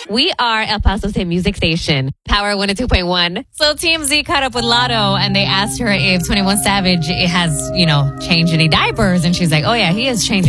We are El Paso's hit music station, Power 102.1. So TMZ caught up with Lotto and they asked her if 21 Savage has, changed any diapers. And she's like, oh yeah, he has changed